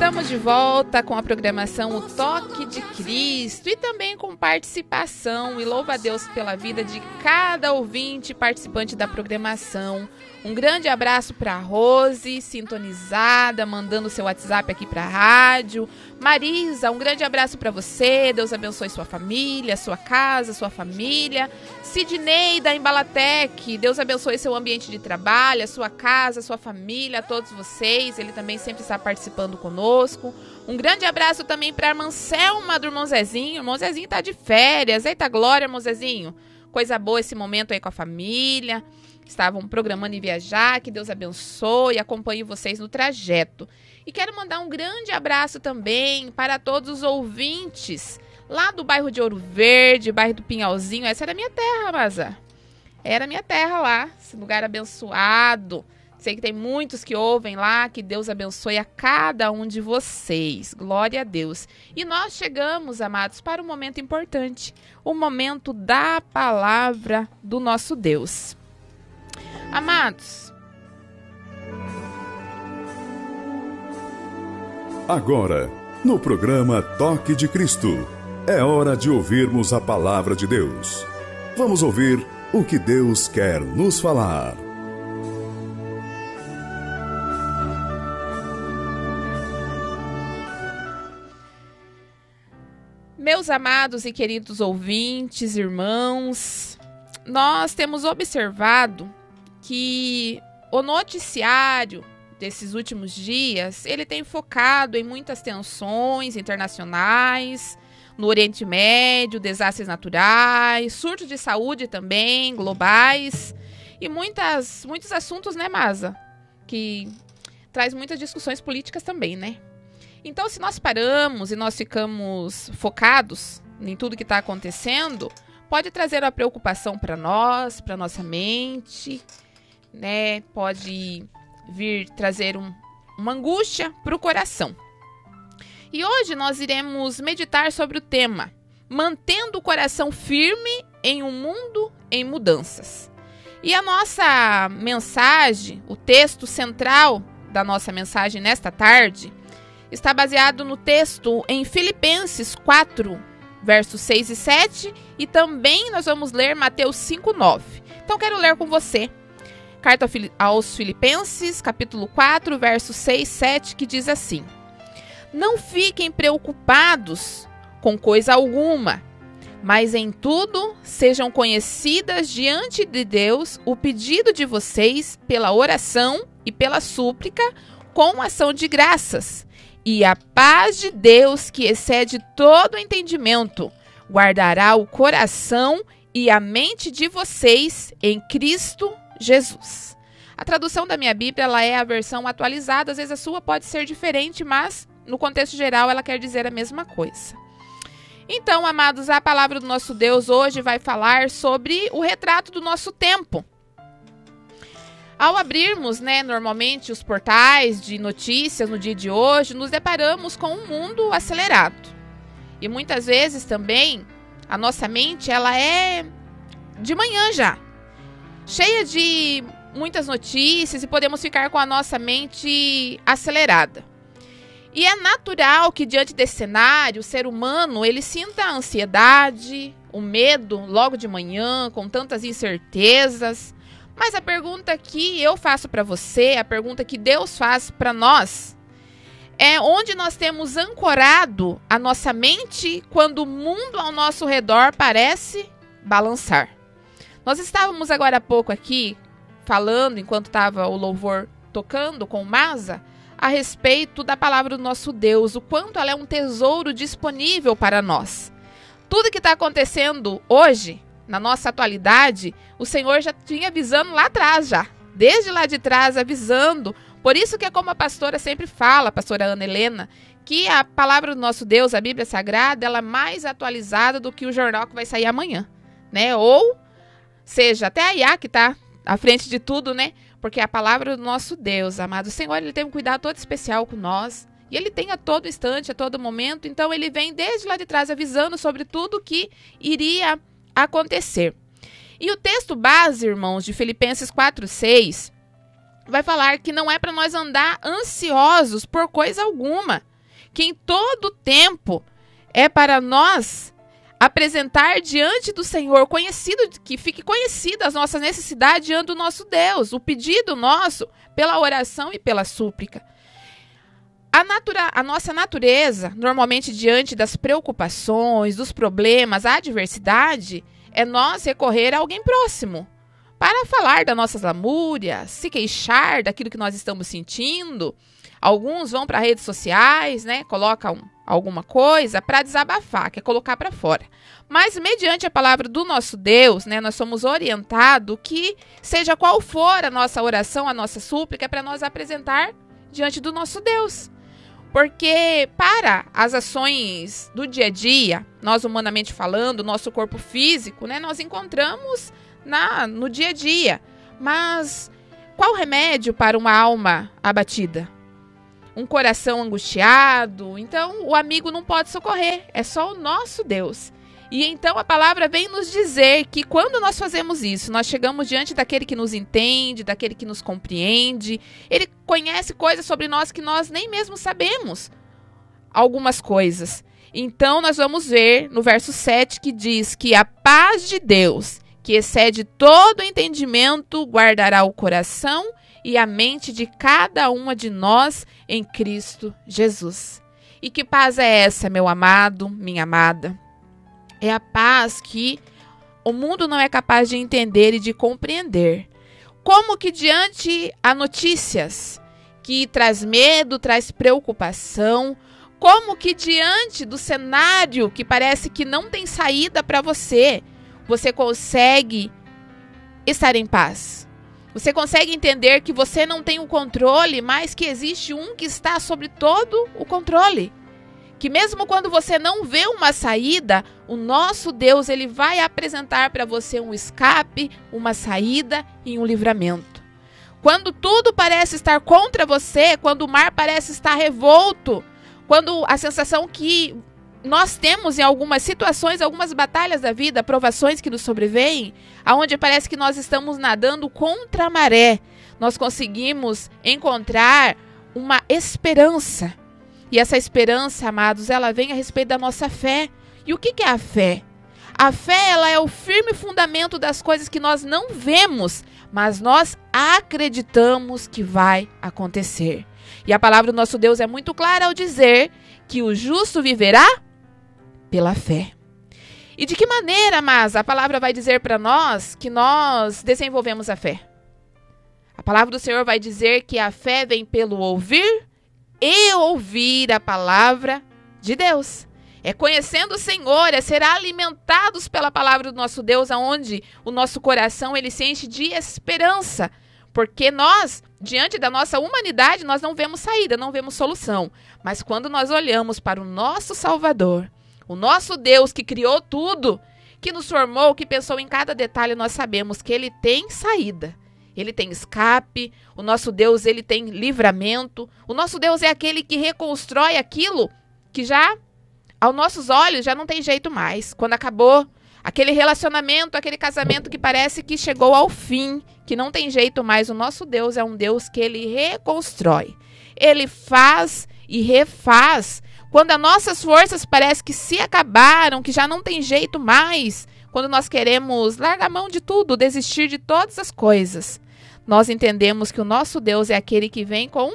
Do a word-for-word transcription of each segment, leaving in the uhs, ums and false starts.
Estamos de volta com a programação O Toque de Cristo e também com participação, e louva a Deus pela vida de cada ouvinte participante da programação. Um grande abraço para a Rose, sintonizada, mandando seu WhatsApp aqui para a rádio. Marisa, um grande abraço para você, Deus abençoe sua família, sua casa, sua família. Sidney da Embalatec, Deus abençoe seu ambiente de trabalho, a sua casa, sua família, a todos vocês. Ele também sempre está participando conosco. Um grande abraço também para a irmã Selma do irmão Zezinho. O irmão Zezinho tá de férias. Eita glória, irmão Zezinho. Coisa boa esse momento aí com a família. Estavam programando em viajar, que Deus abençoe e acompanhe vocês no trajeto. E quero mandar um grande abraço também para todos os ouvintes lá do bairro de Ouro Verde, bairro do Pinhalzinho. Essa era a minha terra, Maza. Era a minha terra lá, esse lugar abençoado. Sei que tem muitos que ouvem lá, que Deus abençoe a cada um de vocês. Glória a Deus. E nós chegamos, amados, para um momento importante, o momento da palavra do nosso Deus. Amados, agora, no programa Toque de Cristo, é hora de ouvirmos a palavra de Deus. Vamos ouvir o que Deus quer nos falar. Meus amados e queridos ouvintes, irmãos, nós temos observado que o noticiário desses últimos dias, ele tem focado em muitas tensões internacionais, no Oriente Médio, desastres naturais, surtos de saúde também, globais, e muitas, muitos assuntos, né, Maza? Que traz muitas discussões políticas também, né? Então, se nós paramos e nós ficamos focados em tudo que está acontecendo, pode trazer uma preocupação para nós, para nossa mente, né? Pode vir trazer um, uma angústia para o coração. E hoje nós iremos meditar sobre o tema Mantendo o Coração Firme em um Mundo em Mudanças. E a nossa mensagem, o texto central da nossa mensagem nesta tarde, está baseado no texto em Filipenses quatro, versos seis e sete, e também nós vamos ler Mateus cinco, nove. Então quero ler com você. Carta aos Filipenses, capítulo quatro, versos seis e sete, que diz assim: Não fiquem preocupados com coisa alguma, mas em tudo sejam conhecidas diante de Deus o pedido de vocês pela oração e pela súplica com ação de graças. E a paz de Deus, que excede todo entendimento, guardará o coração e a mente de vocês em Cristo Jesus. A tradução da minha Bíblia, ela é a versão atualizada, às vezes a sua pode ser diferente, mas no contexto geral ela quer dizer a mesma coisa. Então, amados, a palavra do nosso Deus hoje vai falar sobre o retrato do nosso tempo. Ao abrirmos, né, normalmente os portais de notícias no dia de hoje, nos deparamos com um mundo acelerado. E muitas vezes também a nossa mente, ela é de manhã já, cheia de muitas notícias, e podemos ficar com a nossa mente acelerada. E é natural que diante desse cenário, o ser humano, ele sinta a ansiedade, o medo logo de manhã, com tantas incertezas. Mas a pergunta que eu faço para você, a pergunta que Deus faz para nós, é onde nós temos ancorado a nossa mente quando o mundo ao nosso redor parece balançar. Nós estávamos agora há pouco aqui falando, enquanto estava o louvor tocando com o Maza, a respeito da palavra do nosso Deus, o quanto ela é um tesouro disponível para nós. Tudo que está acontecendo hoje, na nossa atualidade, o Senhor já tinha avisando lá atrás já, desde lá de trás avisando. Por isso que é como a pastora sempre fala, a pastora Ana Helena, que a palavra do nosso Deus, a Bíblia Sagrada, ela é mais atualizada do que o jornal que vai sair amanhã, né? Ou seja, até a I A que está à frente de tudo, né? Porque a palavra do nosso Deus, amado, o Senhor, ele tem um cuidado todo especial com nós. E ele tem a todo instante, a todo momento. Então ele vem desde lá de trás avisando sobre tudo que iria acontecer. E o texto base, irmãos, de Filipenses quatro, seis, vai falar que não é para nós andar ansiosos por coisa alguma, que em todo tempo é para nós apresentar diante do Senhor, conhecido, que fique conhecida as nossas necessidades diante do nosso Deus, o pedido nosso pela oração e pela súplica. A, natura, a nossa natureza, normalmente diante das preocupações, dos problemas, a adversidade, é nós recorrer a alguém próximo para falar das nossas lamúrias, se queixar daquilo que nós estamos sentindo. Alguns vão para redes sociais, né, colocam alguma coisa para desabafar, quer colocar para fora. Mas mediante a palavra do nosso Deus, né, nós somos orientados que seja qual for a nossa oração, a nossa súplica, é para nós apresentar diante do nosso Deus. Porque para as ações do dia a dia, nós humanamente falando, nosso corpo físico, né, nós encontramos na, no dia a dia. Mas qual remédio para uma alma abatida? Um coração angustiado? Então o amigo não pode socorrer, é só o nosso Deus. E então a palavra vem nos dizer que quando nós fazemos isso, nós chegamos diante daquele que nos entende, daquele que nos compreende. Ele conhece coisas sobre nós que nós nem mesmo sabemos, algumas coisas. Então nós vamos ver no verso sete que diz que a paz de Deus, que excede todo entendimento, guardará o coração e a mente de cada uma de nós em Cristo Jesus. E que paz é essa, meu amado, minha amada? É a paz que o mundo não é capaz de entender e de compreender. Como que diante a notícias que traz medo, traz preocupação, como que diante do cenário que parece que não tem saída para você, você consegue estar em paz? Você consegue entender que você não tem o controle, mas que existe um que está sobre todo o controle? Que mesmo quando você não vê uma saída, o nosso Deus, ele vai apresentar para você um escape, uma saída e um livramento. Quando tudo parece estar contra você, quando o mar parece estar revolto, quando a sensação que nós temos em algumas situações, algumas batalhas da vida, provações que nos sobrevêm, aonde parece que nós estamos nadando contra a maré, nós conseguimos encontrar uma esperança. E essa esperança, amados, ela vem a respeito da nossa fé. E o que é a fé? A fé, ela é o firme fundamento das coisas que nós não vemos, mas nós acreditamos que vai acontecer. E a palavra do nosso Deus é muito clara ao dizer que o justo viverá pela fé. E de que maneira, mas a palavra vai dizer para nós que nós desenvolvemos a fé? A palavra do Senhor vai dizer que a fé vem pelo ouvir e ouvir a palavra de Deus. É conhecendo o Senhor, é ser alimentados pela palavra do nosso Deus, aonde o nosso coração ele se enche de esperança. Porque nós, diante da nossa humanidade, nós não vemos saída, não vemos solução. Mas quando nós olhamos para o nosso Salvador, o nosso Deus que criou tudo, que nos formou, que pensou em cada detalhe, nós sabemos que ele tem saída. Ele tem escape, o nosso Deus ele tem livramento. O nosso Deus é aquele que reconstrói aquilo que já, aos nossos olhos, já não tem jeito mais. Quando acabou aquele relacionamento, aquele casamento que parece que chegou ao fim, que não tem jeito mais, o nosso Deus é um Deus que ele reconstrói. Ele faz e refaz. Quando as nossas forças parecem que se acabaram, que já não tem jeito mais, quando nós queremos largar a mão de tudo, desistir de todas as coisas, nós entendemos que o nosso Deus é aquele que vem com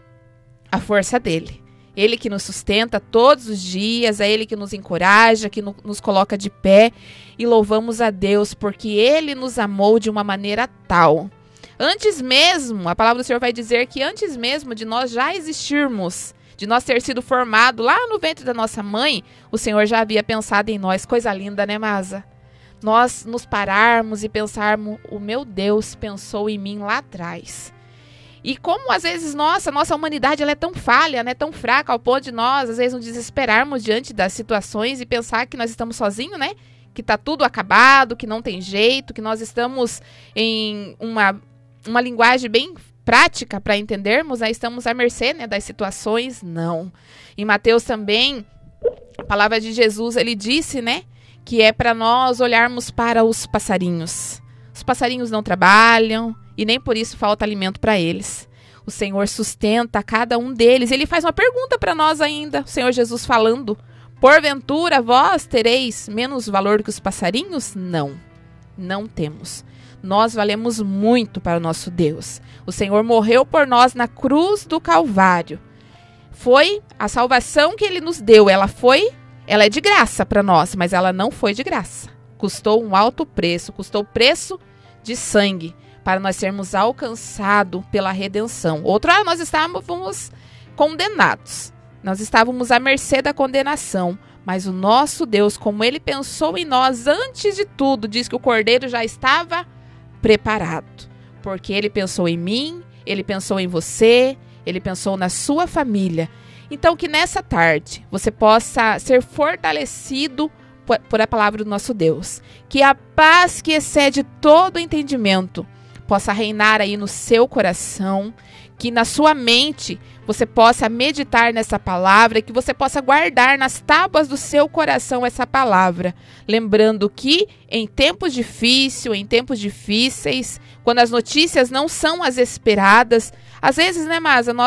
a força dele. Ele que nos sustenta todos os dias, é ele que nos encoraja, que no, nos coloca de pé, e louvamos a Deus porque ele nos amou de uma maneira tal. Antes mesmo, a palavra do Senhor vai dizer que antes mesmo de nós já existirmos, de nós ter sido formado lá no ventre da nossa mãe, o Senhor já havia pensado em nós. Coisa linda, né, Masa? Nós nos pararmos e pensarmos, o meu Deus pensou em mim lá atrás. E como às vezes nossa, nossa humanidade ela é tão falha, né, tão fraca, ao ponto de nós às vezes nos desesperarmos diante das situações e pensar que nós estamos sozinhos, né? Que está tudo acabado, que não tem jeito, que nós estamos em uma, uma linguagem bem prática para entendermos, né? Estamos à mercê, né, das situações. Não. Em Mateus também, a palavra de Jesus, ele disse, né, que é para nós olharmos para os passarinhos. Os passarinhos não trabalham e nem por isso falta alimento para eles. O Senhor sustenta cada um deles. Ele faz uma pergunta para nós ainda, o Senhor Jesus falando: porventura vós tereis menos valor que os passarinhos? Não, não temos. Nós valemos muito para o nosso Deus. O Senhor morreu por nós na cruz do Calvário. Foi a salvação que Ele nos deu. Ela foi, ela é de graça para nós, mas ela não foi de graça. Custou um alto preço, custou o preço de sangue para nós sermos alcançados pela redenção. Outra, nós estávamos condenados. Nós estávamos à mercê da condenação. Mas o nosso Deus, como Ele pensou em nós antes de tudo, diz que o Cordeiro já estava preparado. Porque Ele pensou em mim, Ele pensou em você, Ele pensou na sua família. Então que nessa tarde você possa ser fortalecido por, por a palavra do nosso Deus. Que a paz que excede todo entendimento possa reinar aí no seu coração. Que na sua mente você possa meditar nessa palavra, que você possa guardar nas tábuas do seu coração essa palavra. Lembrando que em tempos difíceis, em tempos difíceis, quando as notícias não são as esperadas, às vezes, né, Masa, nós